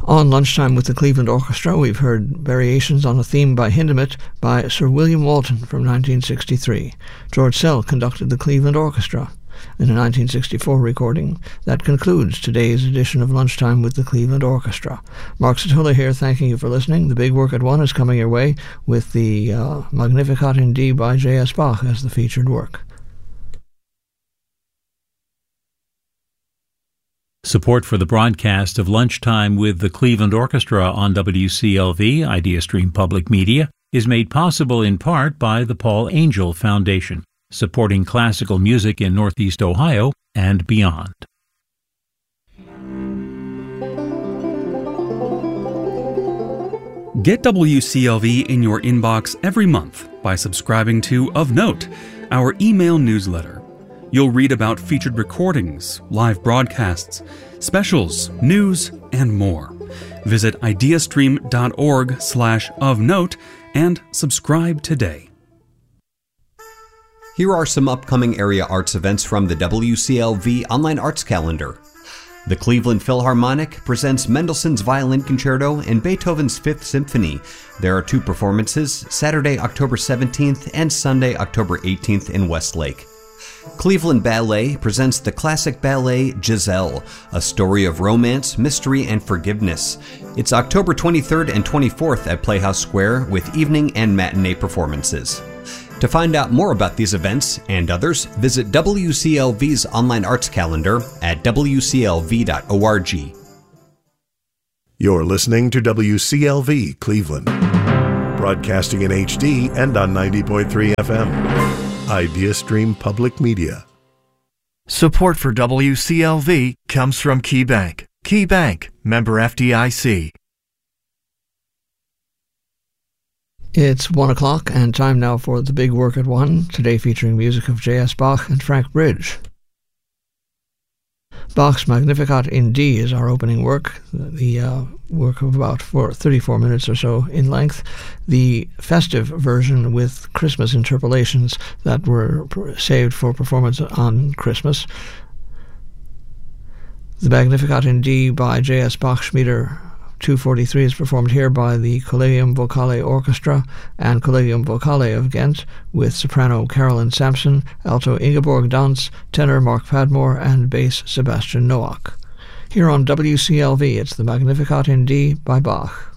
On Lunchtime with the Cleveland Orchestra, we've heard variations on a theme by Hindemith by Sir William Walton from 1963. George Sell conducted the Cleveland Orchestra in a 1964 recording. That concludes today's edition of Lunchtime with the Cleveland Orchestra. Mark Satula here, thanking you for listening. The Big Work at One is coming your way with the Magnificat in D by J.S. Bach as the featured work. Support for the broadcast of Lunchtime with the Cleveland Orchestra on WCLV, IdeaStream Public Media, is made possible in part by the Paul Angel Foundation, supporting classical music in Northeast Ohio and beyond. Get WCLV in your inbox every month by subscribing to Of Note, our email newsletter. You'll read about featured recordings, live broadcasts, specials, news, and more. Visit ideastream.org/ofnote and subscribe today. Here are some upcoming area arts events from the WCLV Online Arts Calendar. The Cleveland Philharmonic presents Mendelssohn's Violin Concerto and Beethoven's Fifth Symphony. There are 2 performances, Saturday, October 17th and Sunday, October 18th in Westlake. Cleveland Ballet presents the classic ballet Giselle, a story of romance, mystery, and forgiveness. It's October 23rd and 24th at Playhouse Square with evening and matinee performances. To find out more about these events and others, visit WCLV's online arts calendar at wclv.org. You're listening to WCLV Cleveland, broadcasting in HD and on 90.3 FM. IdeaStream Public Media. Support for WCLV comes from KeyBank. KeyBank, member FDIC. It's 1 o'clock and time now for The Big Work at One, today featuring music of J.S. Bach and Frank Bridge. Bach's Magnificat in D is our opening work, the work of about 34 minutes or so in length. The festive version with Christmas interpolations that were saved for performance on Christmas. The Magnificat in D by J.S. Bach Schmieder 243 is performed here by the Collegium Vocale Orchestra and Collegium Vocale of Ghent with soprano Carolyn Sampson, alto Ingeborg Dantz, tenor Mark Padmore, and bass Sebastian Nowak. Here on WCLV, it's the Magnificat in D by Bach.